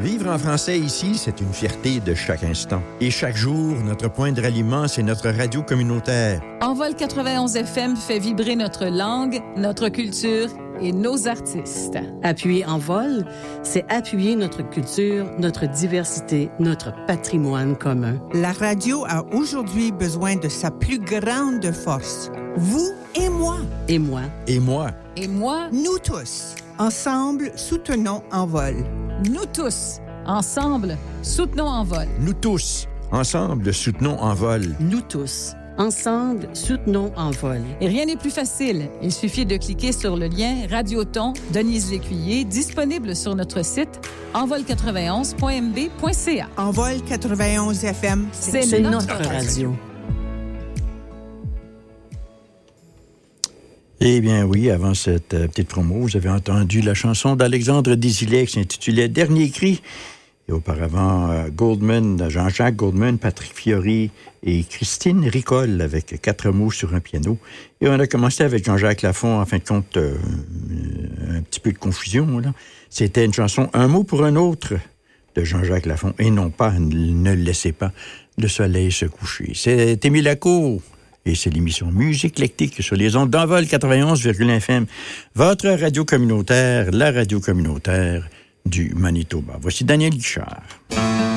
Vivre en français ici, c'est une fierté de chaque instant. Et chaque jour, notre point de ralliement, c'est notre radio communautaire. Envol 91 FM fait vibrer notre langue, notre culture et nos artistes. Appuyer Envol, c'est appuyer notre culture, notre diversité, notre patrimoine commun. La radio a aujourd'hui besoin de sa plus grande force. Vous et moi. Et moi. Et moi. Et moi. Nous tous. Ensemble, soutenons Envol. Nous tous. Ensemble, soutenons Envol. Nous tous. Ensemble, soutenons Envol. Nous tous. Ensemble, soutenons Envol. Et rien n'est plus facile. Il suffit de cliquer sur le lien Radioton Denise Lécuyer, disponible sur notre site envol91.mb.ca. Envol 91 FM, c'est notre radio. Eh bien oui, avant cette petite promo, vous avez entendu la chanson d'Alexandre Désilets qui s'intitulait « Dernier cri ». Et auparavant, Jean-Jacques Goldman, Patrick Fiori et Christine Ricole avec 4 mots sur un piano. Et on a commencé avec Jean-Jacques Lafont, en fin de compte, un petit peu de confusion, là. C'était une chanson « Un mot pour un autre » de Jean-Jacques Lafont, et non pas « Ne laissez pas le soleil se coucher ». C'est Émile Lacour. Et c'est l'émission Musique Lectique sur les ondes d'Envol 91,1 FM, votre radio communautaire, la radio communautaire du Manitoba. Voici Daniel Guichard.